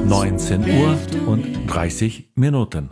19 Uhr und 30 Minuten.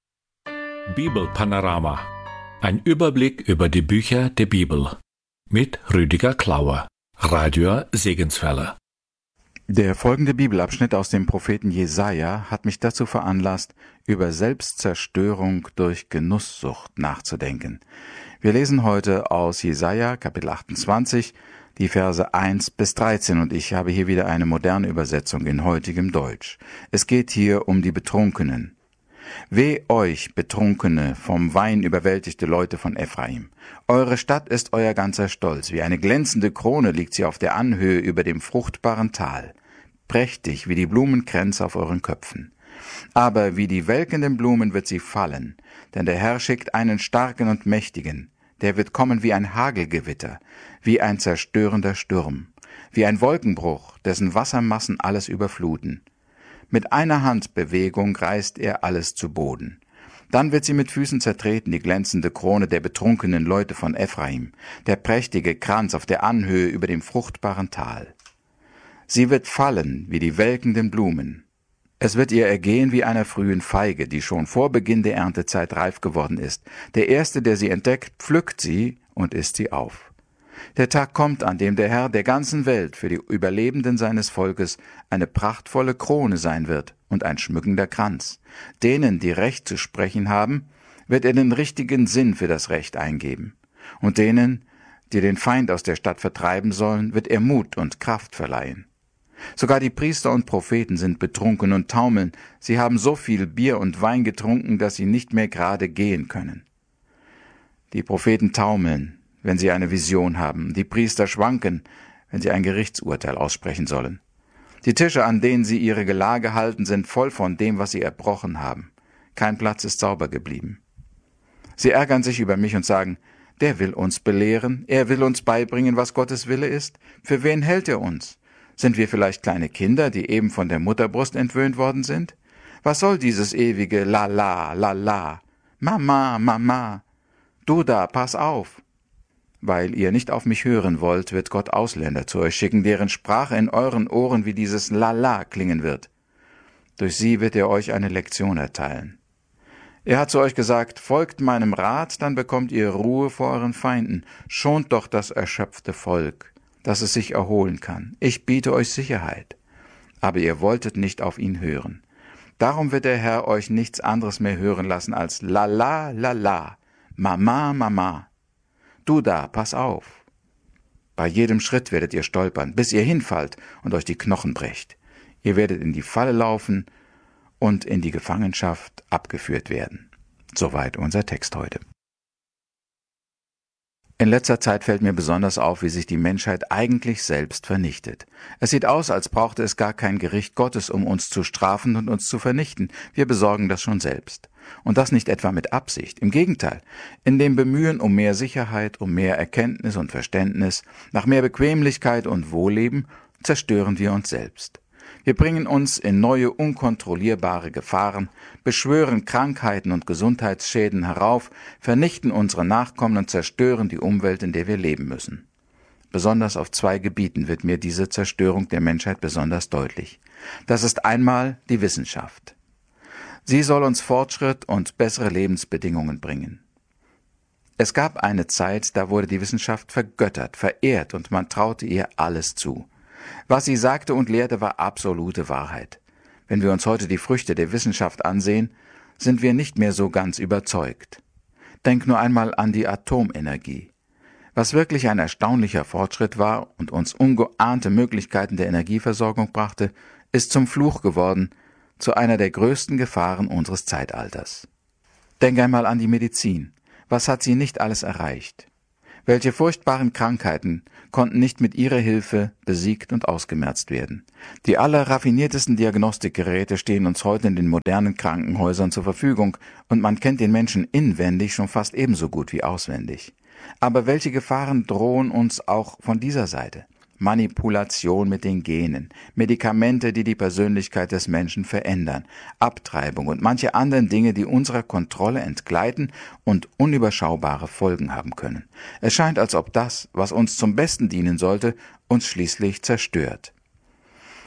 Bibelpanorama. Ein Überblick über die Bücher der Bibel. Mit Rüdiger Klauer, Radio Segenswelle. Der folgende Bibelabschnitt aus dem Propheten Jesaja hat mich dazu veranlasst, über Selbstzerstörung durch Genusssucht nachzudenken. Wir lesen heute aus Jesaja, Kapitel 28, die Verse 1 bis 13, und ich habe hier wieder eine moderne Übersetzung in heutigem Deutsch. Es geht hier um die Betrunkenen. Weh euch, Betrunkene, vom Wein überwältigte Leute von Ephraim. Eure Stadt ist euer ganzer Stolz. Wie eine glänzende Krone liegt sie auf der Anhöhe über dem fruchtbaren Tal. Prächtig wie die Blumenkränze auf euren Köpfen. Aber wie die welkenden Blumen wird sie fallen, denn der Herr schickt einen starken und mächtigen. Der wird kommen wie ein Hagelgewitter, wie ein zerstörender Sturm, wie ein Wolkenbruch, dessen Wassermassen alles überfluten. Mit einer Handbewegung reißt er alles zu Boden. Dann wird sie mit Füßen zertreten, die glänzende Krone der betrunkenen Leute von Ephraim, der prächtige Kranz auf der Anhöhe über dem fruchtbaren Tal. Sie wird fallen wie die welkenden Blumen. Es wird ihr ergehen wie einer frühen Feige, die schon vor Beginn der Erntezeit reif geworden ist. Der Erste, der sie entdeckt, pflückt sie und isst sie auf. Der Tag kommt, an dem der Herr der ganzen Welt für die Überlebenden seines Volkes eine prachtvolle Krone sein wird und ein schmückender Kranz. Denen, die Recht zu sprechen haben, wird er den richtigen Sinn für das Recht eingeben. Und denen, die den Feind aus der Stadt vertreiben sollen, wird er Mut und Kraft verleihen. Sogar die Priester und Propheten sind betrunken und taumeln. Sie haben so viel Bier und Wein getrunken, dass sie nicht mehr gerade gehen können. Die Propheten taumeln, wenn sie eine Vision haben. Die Priester schwanken, wenn sie ein Gerichtsurteil aussprechen sollen. Die Tische, an denen sie ihre Gelage halten, sind voll von dem, was sie erbrochen haben. Kein Platz ist sauber geblieben. Sie ärgern sich über mich und sagen, der will uns belehren, er will uns beibringen, was Gottes Wille ist. Für wen hält er uns? Sind wir vielleicht kleine Kinder, die eben von der Mutterbrust entwöhnt worden sind? Was soll dieses ewige La-La, La-La? Mama, Mama, du da, pass auf! Weil ihr nicht auf mich hören wollt, wird Gott Ausländer zu euch schicken, deren Sprache in euren Ohren wie dieses La-La klingen wird. Durch sie wird er euch eine Lektion erteilen. Er hat zu euch gesagt, folgt meinem Rat, dann bekommt ihr Ruhe vor euren Feinden. Schont doch das erschöpfte Volk, dass es sich erholen kann. Ich biete euch Sicherheit. Aber ihr wolltet nicht auf ihn hören. Darum wird der Herr euch nichts anderes mehr hören lassen als La-La, La-La, Mama, Mama. Du da, pass auf. Bei jedem Schritt werdet ihr stolpern, bis ihr hinfallt und euch die Knochen brecht. Ihr werdet in die Falle laufen und in die Gefangenschaft abgeführt werden. Soweit unser Text heute. In letzter Zeit fällt mir besonders auf, wie sich die Menschheit eigentlich selbst vernichtet. Es sieht aus, als brauchte es gar kein Gericht Gottes, um uns zu strafen und uns zu vernichten. Wir besorgen das schon selbst. Und das nicht etwa mit Absicht. Im Gegenteil, in dem Bemühen um mehr Sicherheit, um mehr Erkenntnis und Verständnis, nach mehr Bequemlichkeit und Wohlleben, zerstören wir uns selbst. Wir bringen uns in neue, unkontrollierbare Gefahren, beschwören Krankheiten und Gesundheitsschäden herauf, vernichten unsere Nachkommen und zerstören die Umwelt, in der wir leben müssen. Besonders auf zwei Gebieten wird mir diese Zerstörung der Menschheit besonders deutlich. Das ist einmal die Wissenschaft. Sie soll uns Fortschritt und bessere Lebensbedingungen bringen. Es gab eine Zeit, da wurde die Wissenschaft vergöttert, verehrt und man traute ihr alles zu. Was sie sagte und lehrte, war absolute Wahrheit. Wenn wir uns heute die Früchte der Wissenschaft ansehen, sind wir nicht mehr so ganz überzeugt. Denk nur einmal an die Atomenergie. Was wirklich ein erstaunlicher Fortschritt war und uns ungeahnte Möglichkeiten der Energieversorgung brachte, ist zum Fluch geworden, zu einer der größten Gefahren unseres Zeitalters. Denk einmal an die Medizin. Was hat sie nicht alles erreicht? Welche furchtbaren Krankheiten konnten nicht mit ihrer Hilfe besiegt und ausgemerzt werden? Die allerraffiniertesten Diagnostikgeräte stehen uns heute in den modernen Krankenhäusern zur Verfügung und man kennt den Menschen inwendig schon fast ebenso gut wie auswendig. Aber welche Gefahren drohen uns auch von dieser Seite? Manipulation mit den Genen, Medikamente, die die Persönlichkeit des Menschen verändern, Abtreibung und manche anderen Dinge, die unserer Kontrolle entgleiten und unüberschaubare Folgen haben können. Es scheint, als ob das, was uns zum Besten dienen sollte, uns schließlich zerstört.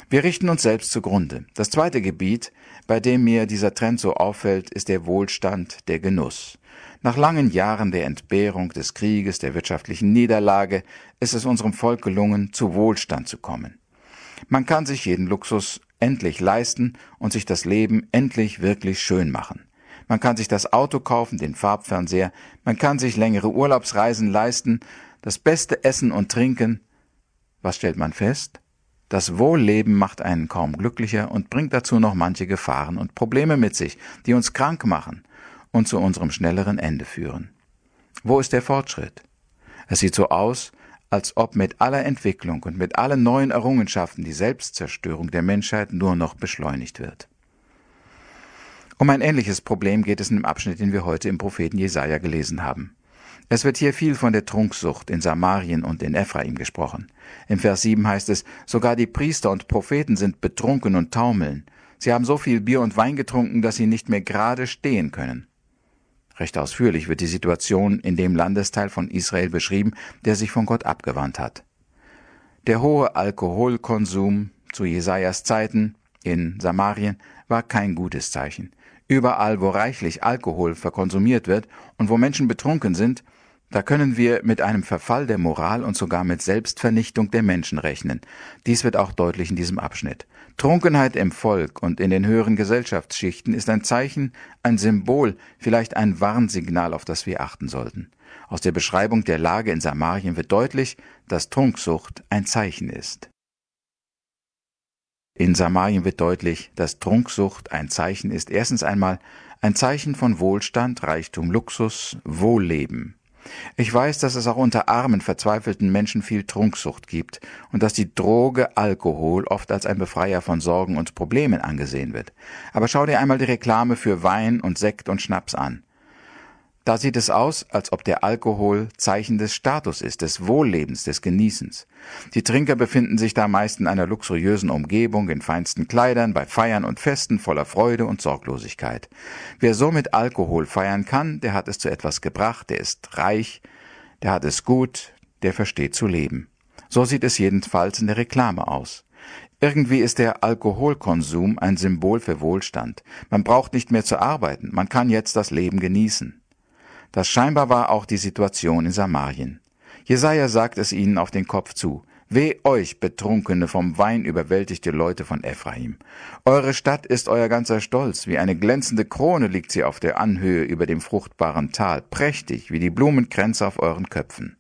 Wir richten uns selbst zugrunde. Das zweite Gebiet, bei dem mir dieser Trend so auffällt, ist der Wohlstand, der Genuss. Nach langen Jahren der Entbehrung, des Krieges, der wirtschaftlichen Niederlage ist es unserem Volk gelungen, zu Wohlstand zu kommen. Man kann sich jeden Luxus endlich leisten und sich das Leben endlich wirklich schön machen. Man kann sich das Auto kaufen, den Farbfernseher, man kann sich längere Urlaubsreisen leisten, das beste Essen und Trinken. Was stellt man fest? Das Wohlleben macht einen kaum glücklicher und bringt dazu noch manche Gefahren und Probleme mit sich, die uns krank machen und zu unserem schnelleren Ende führen. Wo ist der Fortschritt? Es sieht so aus, als ob mit aller Entwicklung und mit allen neuen Errungenschaften die Selbstzerstörung der Menschheit nur noch beschleunigt wird. Um ein ähnliches Problem geht es in dem Abschnitt, den wir heute im Propheten Jesaja gelesen haben. Es wird hier viel von der Trunksucht in Samarien und in Ephraim gesprochen. Im Vers 7 heißt es, sogar die Priester und Propheten sind betrunken und taumeln. Sie haben so viel Bier und Wein getrunken, dass sie nicht mehr gerade stehen können. Recht ausführlich wird die Situation in dem Landesteil von Israel beschrieben, der sich von Gott abgewandt hat. Der hohe Alkoholkonsum zu Jesajas Zeiten in Samarien war kein gutes Zeichen. Überall, wo reichlich Alkohol verkonsumiert wird und wo Menschen betrunken sind, da können wir mit einem Verfall der Moral und sogar mit Selbstvernichtung der Menschen rechnen. Dies wird auch deutlich in diesem Abschnitt. Trunkenheit im Volk und in den höheren Gesellschaftsschichten ist ein Zeichen, ein Symbol, vielleicht ein Warnsignal, auf das wir achten sollten. Aus der Beschreibung der Lage in Samarien wird deutlich, dass Trunksucht ein Zeichen ist. In Samarien wird deutlich, dass Trunksucht ein Zeichen ist. Erstens einmal ein Zeichen von Wohlstand, Reichtum, Luxus, Wohlleben. Ich weiß, dass es auch unter armen, verzweifelten Menschen viel Trunksucht gibt und dass die Droge Alkohol oft als ein Befreier von Sorgen und Problemen angesehen wird. Aber schau dir einmal die Reklame für Wein und Sekt und Schnaps an. Da sieht es aus, als ob der Alkohol Zeichen des Status ist, des Wohllebens, des Genießens. Die Trinker befinden sich da meist in einer luxuriösen Umgebung, in feinsten Kleidern, bei Feiern und Festen voller Freude und Sorglosigkeit. Wer so mit Alkohol feiern kann, der hat es zu etwas gebracht, der ist reich, der hat es gut, der versteht zu leben. So sieht es jedenfalls in der Reklame aus. Irgendwie ist der Alkoholkonsum ein Symbol für Wohlstand. Man braucht nicht mehr zu arbeiten, man kann jetzt das Leben genießen. Das scheinbar war auch die Situation in Samarien. Jesaja sagt es ihnen auf den Kopf zu. Weh euch, betrunkene, vom Wein überwältigte Leute von Ephraim. Eure Stadt ist euer ganzer Stolz, wie eine glänzende Krone liegt sie auf der Anhöhe über dem fruchtbaren Tal, prächtig wie die Blumenkränze auf euren Köpfen.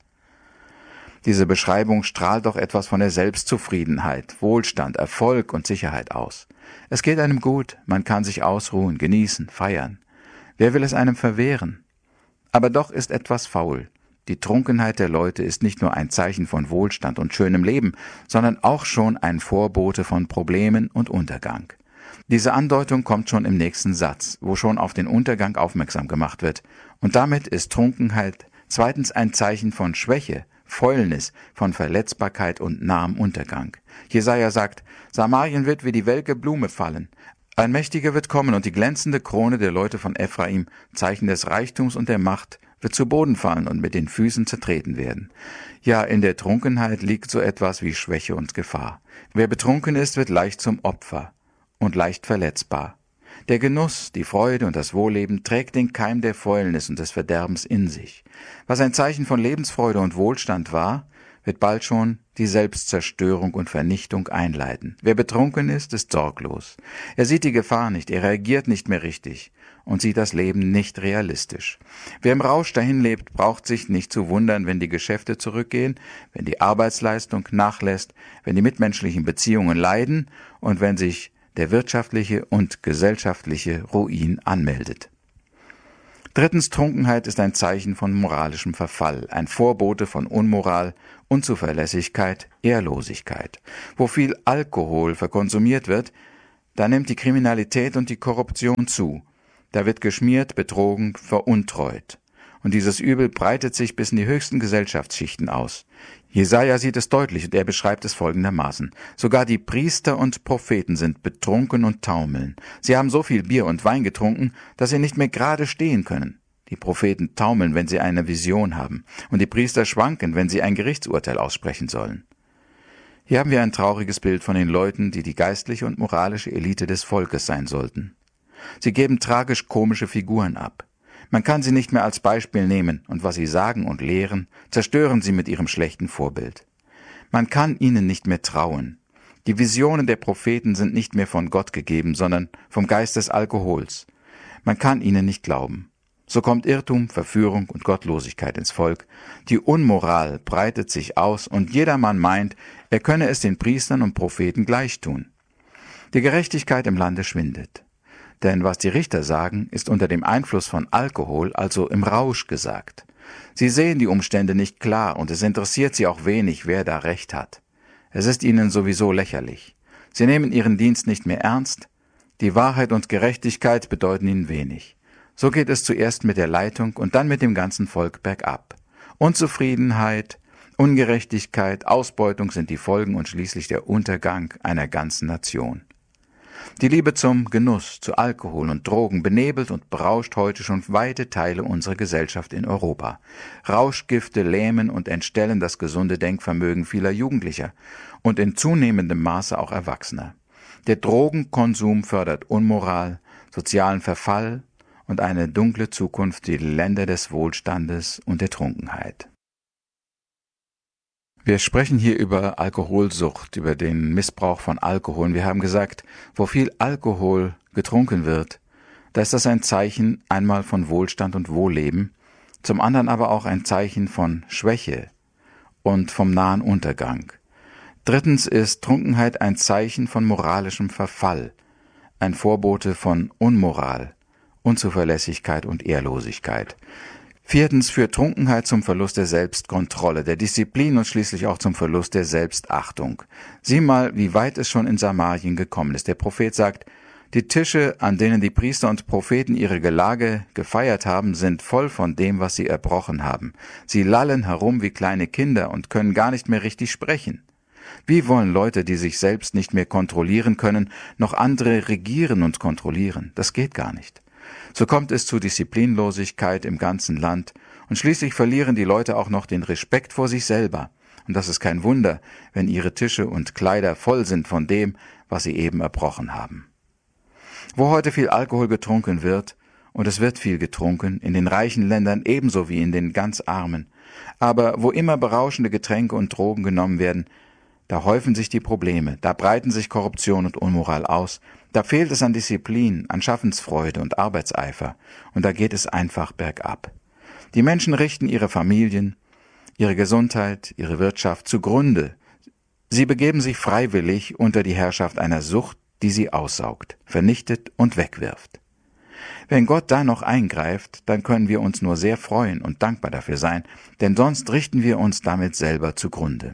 Diese Beschreibung strahlt doch etwas von der Selbstzufriedenheit, Wohlstand, Erfolg und Sicherheit aus. Es geht einem gut, man kann sich ausruhen, genießen, feiern. Wer will es einem verwehren? Aber doch ist etwas faul. Die Trunkenheit der Leute ist nicht nur ein Zeichen von Wohlstand und schönem Leben, sondern auch schon ein Vorbote von Problemen und Untergang. Diese Andeutung kommt schon im nächsten Satz, wo schon auf den Untergang aufmerksam gemacht wird. Und damit ist Trunkenheit zweitens ein Zeichen von Schwäche, Fäulnis, von Verletzbarkeit und nahem Untergang. Jesaja sagt, Samarien wird wie die welke Blume fallen. Ein Mächtiger wird kommen und die glänzende Krone der Leute von Ephraim, Zeichen des Reichtums und der Macht, wird zu Boden fallen und mit den Füßen zertreten werden. Ja, in der Trunkenheit liegt so etwas wie Schwäche und Gefahr. Wer betrunken ist, wird leicht zum Opfer und leicht verletzbar. Der Genuss, die Freude und das Wohlleben trägt den Keim der Fäulnis und des Verderbens in sich. Was ein Zeichen von Lebensfreude und Wohlstand war, wird bald schon die Selbstzerstörung und Vernichtung einleiten. Wer betrunken ist sorglos. Er sieht die Gefahr nicht, er reagiert nicht mehr richtig und sieht das Leben nicht realistisch. Wer im Rausch dahin lebt, braucht sich nicht zu wundern, wenn die Geschäfte zurückgehen, wenn die Arbeitsleistung nachlässt, wenn die mitmenschlichen Beziehungen leiden und wenn sich der wirtschaftliche und gesellschaftliche Ruin anmeldet. Drittens, Trunkenheit ist ein Zeichen von moralischem Verfall, ein Vorbote von Unmoral, Unzuverlässigkeit, Ehrlosigkeit. Wo viel Alkohol verkonsumiert wird, da nimmt die Kriminalität und die Korruption zu. Da wird geschmiert, betrogen, veruntreut. Und dieses Übel breitet sich bis in die höchsten Gesellschaftsschichten aus. Jesaja sieht es deutlich und er beschreibt es folgendermaßen. Sogar die Priester und Propheten sind betrunken und taumeln. Sie haben so viel Bier und Wein getrunken, dass sie nicht mehr gerade stehen können. Die Propheten taumeln, wenn sie eine Vision haben, und die Priester schwanken, wenn sie ein Gerichtsurteil aussprechen sollen. Hier haben wir ein trauriges Bild von den Leuten, die die geistliche und moralische Elite des Volkes sein sollten. Sie geben tragisch-komische Figuren ab. Man kann sie nicht mehr als Beispiel nehmen, und was sie sagen und lehren, zerstören sie mit ihrem schlechten Vorbild. Man kann ihnen nicht mehr trauen. Die Visionen der Propheten sind nicht mehr von Gott gegeben, sondern vom Geist des Alkohols. Man kann ihnen nicht glauben. So kommt Irrtum, Verführung und Gottlosigkeit ins Volk. Die Unmoral breitet sich aus und jedermann meint, er könne es den Priestern und Propheten gleich tun. Die Gerechtigkeit im Lande schwindet. Denn was die Richter sagen, ist unter dem Einfluss von Alkohol, also im Rausch gesagt. Sie sehen die Umstände nicht klar und es interessiert sie auch wenig, wer da Recht hat. Es ist ihnen sowieso lächerlich. Sie nehmen ihren Dienst nicht mehr ernst. Die Wahrheit und Gerechtigkeit bedeuten ihnen wenig. So geht es zuerst mit der Leitung und dann mit dem ganzen Volk bergab. Unzufriedenheit, Ungerechtigkeit, Ausbeutung sind die Folgen und schließlich der Untergang einer ganzen Nation. Die Liebe zum Genuss, zu Alkohol und Drogen benebelt und berauscht heute schon weite Teile unserer Gesellschaft in Europa. Rauschgifte lähmen und entstellen das gesunde Denkvermögen vieler Jugendlicher und in zunehmendem Maße auch Erwachsener. Der Drogenkonsum fördert Unmoral, sozialen Verfall und eine dunkle Zukunft, die Länder des Wohlstandes und der Trunkenheit. Wir sprechen hier über Alkoholsucht, über den Missbrauch von Alkohol. Und wir haben gesagt, wo viel Alkohol getrunken wird, da ist das ein Zeichen einmal von Wohlstand und Wohlleben, zum anderen aber auch ein Zeichen von Schwäche und vom nahen Untergang. Drittens ist Trunkenheit ein Zeichen von moralischem Verfall, ein Vorbote von Unmoral, Unzuverlässigkeit und Ehrlosigkeit. Viertens führt Trunkenheit zum Verlust der Selbstkontrolle, der Disziplin und schließlich auch zum Verlust der Selbstachtung. Sieh mal, wie weit es schon in Samarien gekommen ist. Der Prophet sagt, die Tische, an denen die Priester und Propheten ihre Gelage gefeiert haben, sind voll von dem, was sie erbrochen haben. Sie lallen herum wie kleine Kinder und können gar nicht mehr richtig sprechen. Wie wollen Leute, die sich selbst nicht mehr kontrollieren können, noch andere regieren und kontrollieren? Das geht gar nicht. So kommt es zu Disziplinlosigkeit im ganzen Land und schließlich verlieren die Leute auch noch den Respekt vor sich selber. Und das ist kein Wunder, wenn ihre Tische und Kleider voll sind von dem, was sie eben erbrochen haben. Wo heute viel Alkohol getrunken wird, und es wird viel getrunken, in den reichen Ländern ebenso wie in den ganz armen, aber wo immer berauschende Getränke und Drogen genommen werden, da häufen sich die Probleme, da breiten sich Korruption und Unmoral aus, da fehlt es an Disziplin, an Schaffensfreude und Arbeitseifer, und da geht es einfach bergab. Die Menschen richten ihre Familien, ihre Gesundheit, ihre Wirtschaft zugrunde. Sie begeben sich freiwillig unter die Herrschaft einer Sucht, die sie aussaugt, vernichtet und wegwirft. Wenn Gott da noch eingreift, dann können wir uns nur sehr freuen und dankbar dafür sein, denn sonst richten wir uns damit selber zugrunde.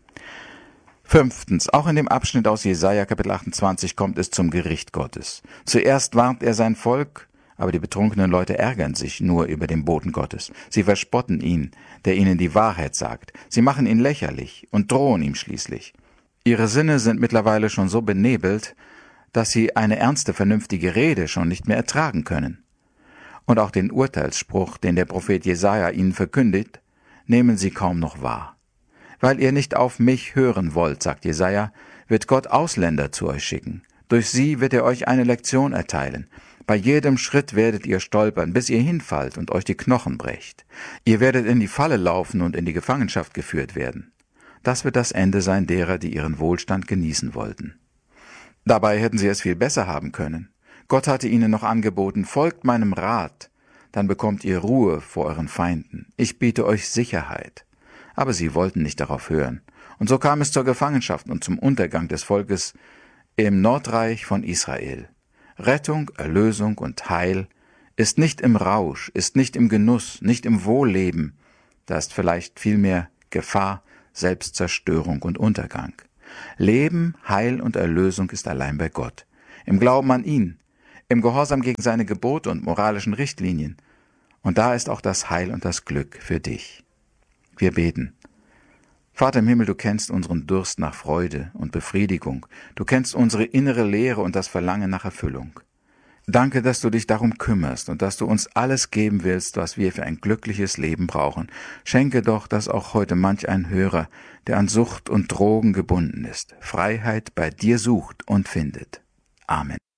Fünftens, auch in dem Abschnitt aus Jesaja Kapitel 28 kommt es zum Gericht Gottes. Zuerst warnt er sein Volk, aber die betrunkenen Leute ärgern sich nur über den Boten Gottes. Sie verspotten ihn, der ihnen die Wahrheit sagt. Sie machen ihn lächerlich und drohen ihm schließlich. Ihre Sinne sind mittlerweile schon so benebelt, dass sie eine ernste, vernünftige Rede schon nicht mehr ertragen können. Und auch den Urteilsspruch, den der Prophet Jesaja ihnen verkündigt, nehmen sie kaum noch wahr. Weil ihr nicht auf mich hören wollt, sagt Jesaja, wird Gott Ausländer zu euch schicken. Durch sie wird er euch eine Lektion erteilen. Bei jedem Schritt werdet ihr stolpern, bis ihr hinfallt und euch die Knochen brecht. Ihr werdet in die Falle laufen und in die Gefangenschaft geführt werden. Das wird das Ende sein derer, die ihren Wohlstand genießen wollten. Dabei hätten sie es viel besser haben können. Gott hatte ihnen noch angeboten, folgt meinem Rat, dann bekommt ihr Ruhe vor euren Feinden. Ich biete euch Sicherheit. Aber sie wollten nicht darauf hören. Und so kam es zur Gefangenschaft und zum Untergang des Volkes im Nordreich von Israel. Rettung, Erlösung und Heil ist nicht im Rausch, ist nicht im Genuss, nicht im Wohlleben. Da ist vielleicht vielmehr Gefahr, Selbstzerstörung und Untergang. Leben, Heil und Erlösung ist allein bei Gott. Im Glauben an ihn, im Gehorsam gegen seine Gebote und moralischen Richtlinien. Und da ist auch das Heil und das Glück für dich. Wir beten. Vater im Himmel, du kennst unseren Durst nach Freude und Befriedigung. Du kennst unsere innere Leere und das Verlangen nach Erfüllung. Danke, dass du dich darum kümmerst und dass du uns alles geben willst, was wir für ein glückliches Leben brauchen. Schenke doch, dass auch heute manch ein Hörer, der an Sucht und Drogen gebunden ist, Freiheit bei dir sucht und findet. Amen.